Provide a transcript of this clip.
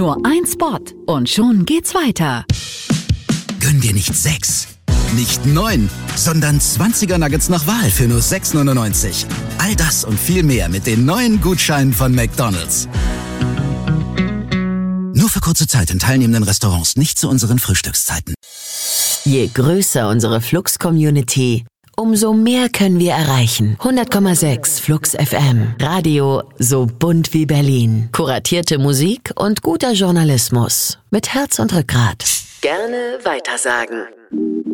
Nur ein Spot und schon geht's weiter. Gönn dir nicht 6, nicht 9, sondern 20er Nuggets nach Wahl für nur 6,99. All das und viel mehr mit den neuen Gutscheinen von McDonald's. Nur für kurze Zeit in teilnehmenden Restaurants, nicht zu unseren Frühstückszeiten. Je größer unsere Flux-Community, umso mehr können wir erreichen. 100,6 Flux FM. Radio so bunt wie Berlin. Kuratierte Musik und guter Journalismus. Mit Herz und Rückgrat. Gerne weitersagen.